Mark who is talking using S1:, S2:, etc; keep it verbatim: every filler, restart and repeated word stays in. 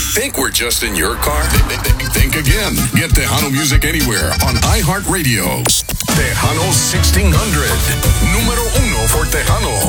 S1: Think we're just in your car? Think again. Get Tejano music anywhere on iHeartRadio. Tejano sixteen hundred. Número uno for Tejano.